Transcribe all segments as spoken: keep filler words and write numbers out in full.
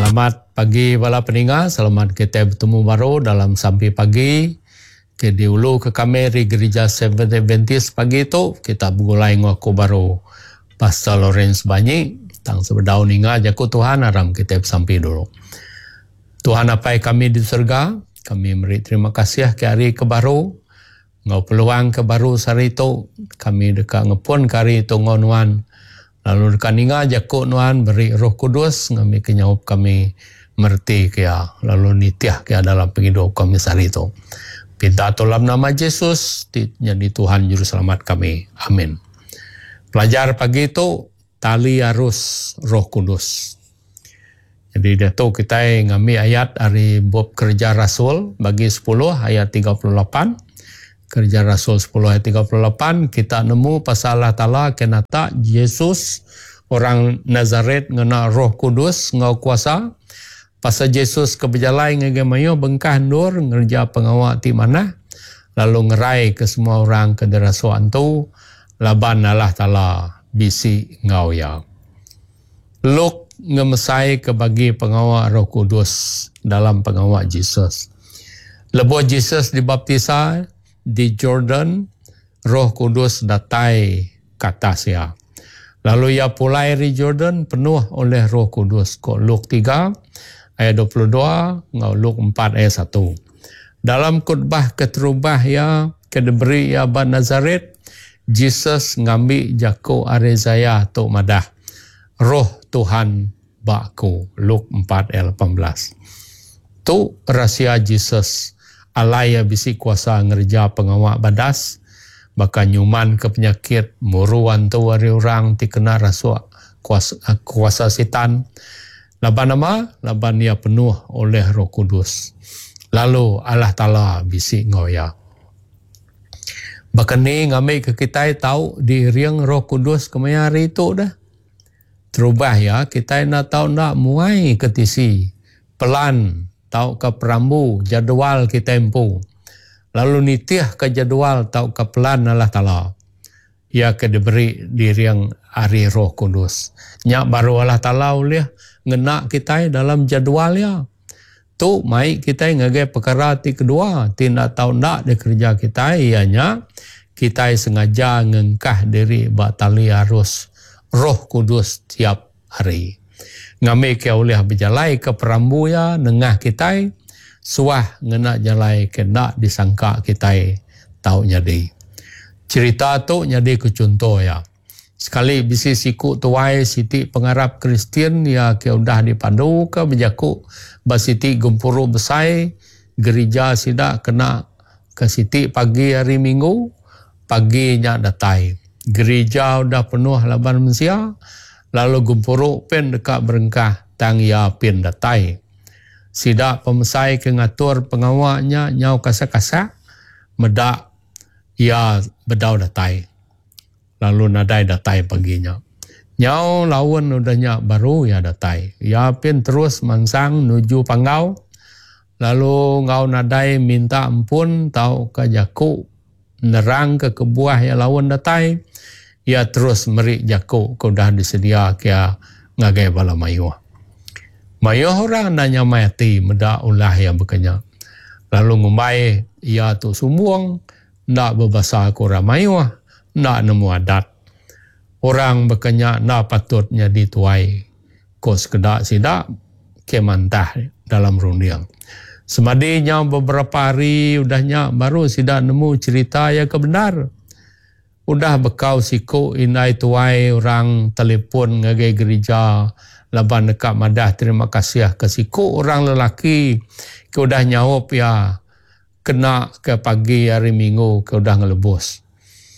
Selamat pagi para pendengar, selamat kita bertemu baru dalam Sampai Pagi. Ke diulu ke kami di Gereja Seventh Adventist pagi itu, kita mulai ngaku baru Pastor Lawrence Banyi. Tang sebedau ninga jaku Tuhan aram kita sampai dulu. Tuhan apa kami di surga, kami beri terima kasih ke hari kebaru. Ngau peluang kebaru hari itu, kami dekat ngepun kari itu ngonuan. Lalu dekat ninga jaku nuan beri Roh Kudus ngami kenyaup kami merti kia lalu nitiah kia dalam penghidup kami sehari itu. Kita dalam nama Yesus jadi Tuhan Juru Selamat kami. Amin. Pelajar pagi itu tali arus Roh Kudus. Jadi dia tu kita ngami ayat dari bab Kerja Rasul bagi sepuluh ayat tiga puluh lapan. Kerja Rasul sepuluh ayat tiga puluh lapan, kita nemu pasal Allah Ta'ala kenata Yesus orang Nazaret ngena Roh Kudus ngau kuasa. Pasal Yesus keberjalan ngegemayo bengkah nur ngerja pengawak ti mana. Lalu ngerai ke semua orang ke derasuan tu laban Allah Ta'ala bisi ngau ya. Luk ngemesai ke bagi pengawak Roh Kudus dalam pengawak Yesus. Lebuh Yesus dibaptisa di Jordan, Roh Kudus datai ke atas ya. Lalu ia pulai di Jordan penuh oleh Roh Kudus. Kok Luk tiga ayat dua puluh dua, ngau Luk empat ayat satu. Dalam khutbah keterubah ya kedeberi ya ban Nazaret, Jesus ngambil jako Arezaya tok madah. Roh Tuhan baku, Luk empat ayat lapan belas. Tu rahsia Jesus. Alaya bisi kuasa ngerja pengawak badas, bahkan nyuman ke penyakit, muruan tu hari orang dikena rasuak kuasa, kuasa setan. Laban nama, laban ia penuh oleh Roh Kudus. Lalu Allah Ta'ala bisi ngoya. Bahkan ni ngambil ke kita tahu di riang Roh Kudus kemaya hari itu dah. Terubah ya, kita nak tahu nak muai ketisi, pelan, tahu ke perambu, jadual kita tempuh. Lalu nitiah ke jadual, tahu ke pelan Allah Ta'ala. Ia ke diberi diri yang hari Roh Kudus. Nyak baru Allah Ta'ala oleh ngenak kita dalam jadual ya. Tu mai kita ngagai perkara ti kedua. Tidak tahu nak di kerja kita. Ianya kita sengaja ngengkah diri batali arus Roh Kudus tiap hari. Ngambil ke oleh berjalai ke perambu ya, nengah kita, suah ngenak jalai ke nak disangka kita tahu nyadi. Cerita tu nyadi ke contoh ya. Sekali bisi siku tuai siti pengarap Kristian ya ke udah dipandu ke berjaku basiti gempuru besai gereja sidak kena ke siti pagi hari Minggu, paginya datai. Gereja udah penuh laban mensia. Lalu gempuru pen dekat berengkah tang ya pin datai. Sidak pemesai ke ngatur pengawaknya nyau kasak-kasak medak ya bedau datai. Lalu nadai datai paginya. Nyau lawan udahnya baru ya datai. Ya pin terus mangsang nuju panggau. Lalu ngau nadai minta ampun tau ke jaku nerang ke kebuah ya lawan datai. Ia terus merik jaku kau dah disedia kia ngagai bala mayu. Mayu orang nanya mati meda ulah yang berkenya. Lalu ngumbai ia tu sumbuang nak berbahasa kora mayu nak nemu adat. Orang berkenya nak patutnya dituai kos kedak sidak kemantah dalam rundiang. Semadinya beberapa hari udahnya baru sidak nemu cerita yang kebenar. Udah bekau siku inai tuai orang telefon ngagai gereja laban dekat madah terima kasih ke siku orang lelaki ke udah nyawap ya kena ke pagi hari Minggu ke udah ngelebus.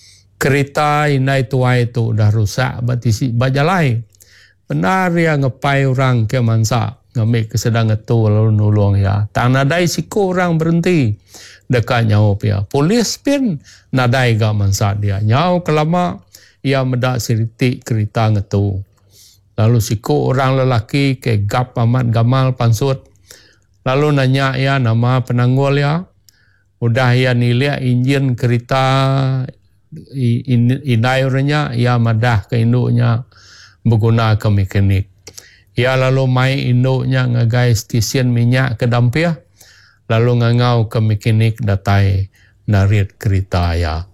Kereta inai tuai tu udah rusak batisi bajalai. Benar ya ngepai orang ke mansa ngambil kesedang itu lalu nulung ya. Tak nadai siku orang berhenti. Dekat nyau pia. Polis pun nadai gak mansat dia. Nyau kelama ia medak siritik kereta ngetu. Lalu siku orang lelaki ke gap amat gamal pansut. Lalu nanya ya nama penanggul ya. Udah ia nilai enjin kereta inai orangnya ia madah ke induknya berguna ke mekanik. Ia lalu mai induknya ngagai stesen minyak ke Dampiah, lalu ngangau ke mekanik datai narit kereta ya.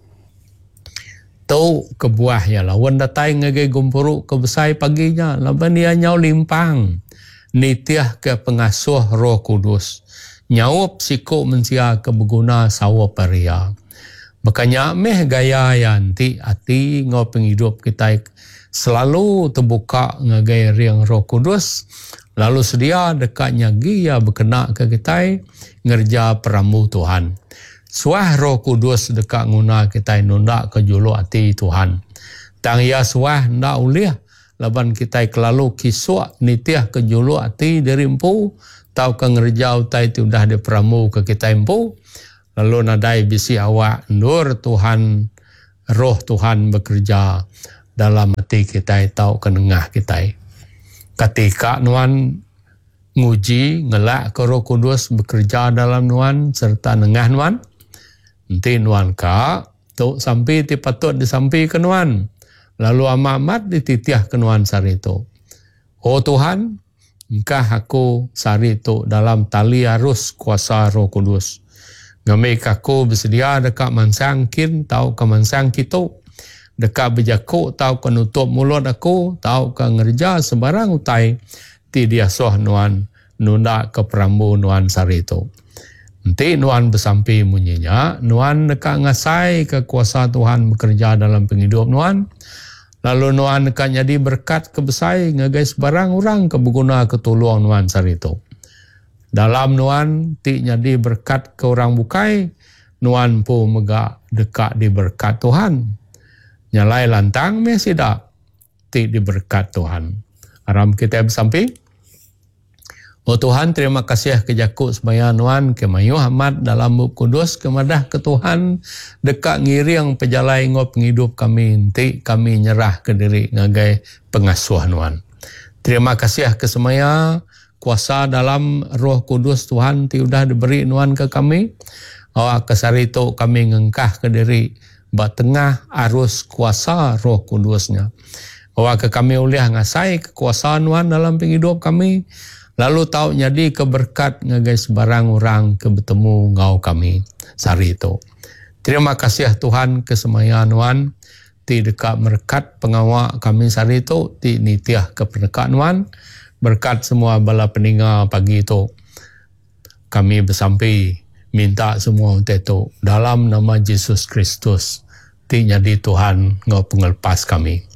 Tau ke buah ya lah. Wan datai ngagai gumpuruk ke besai paginya. Laban ia nyau limpang. Nitiah ke pengasuh Roh Kudus. Nyaup siku mensia ke berguna sawa paria. Makanya meh gaya yang ti ati ngau penghidup kita selalu terbuka ngagai riang Roh Kudus, lalu sedia dekatnya gia berkena ke kita ngerja peramu Tuhan. Suah Roh Kudus dekat nguna kita nunda ke julu hati Tuhan. Tang ya suah ndak uliah laban kita kelalu kisuk nitiah ke julu hati dari empu tau ke ngerja utai tu dah di peramu ke kita empu. Lalu nadai bisi awak nur Tuhan, roh Tuhan bekerja dalam hati kita tau kenengah kita. Ketika nuan nguji ngelak ke Roh Kudus bekerja dalam nuan serta nengah nuan, nanti nuan ka tu sampai ti patut disampai ke nuan. Lalu amat-amat dititiah ke nuan sarito. Oh Tuhan, engkau aku sarito dalam tali arus kuasa Roh Kudus. Ngamai aku bersedia dekat mansangkin tau ke mansang kita. Dekat berjaku tau ke nutup mulut aku. Tau ke ngerja sebarang utai. Ti dia soh nuan nunda ke perambu nuan sarito. Nanti nuan bersampai munyinya. Nuan dekat ngasai ke kuasa Tuhan bekerja dalam penghidup nuan. Lalu nuan dekat jadi berkat kebesai. Ngagai sebarang orang ke berguna ketulung nuan sarito. Dalam nuan ti jadi berkat ke orang bukai, nuan pun megak dekat di berkat Tuhan. Nyalai lantang meh sidak ti di berkat Tuhan. Aram kita bersampai. Oh Tuhan, terima kasih kejakuk semaya nuan ke mayuh amat dalam buku kudus kemadah ke Tuhan dekat ngiring pejalai ngop penghidup kami ti kami nyerah ke diri ngagai pengasuh nuan. Terima kasih ke semaya kuasa dalam Roh Kudus Tuhan ti udah diberi nuan ke kami. Awak kesarito kami ngengkah ke diri batengah arus kuasa Roh Kudusnya. Awak ke kami uliah ngasai kekuasaan nuan dalam penghidup kami. Lalu tahu jadi keberkat ngagai sebarang orang ke bertemu ngau kami sarito. Terima kasih Tuhan kesemaya nuan ti dekat merkat pengawak kami sarito ti nitiah keperdekaan nuan. Berkat semua bala peninggal pagi itu kami bersampai minta semua untuk itu dalam nama Yesus Kristus ti jadi Tuhan ngau penglepas kami.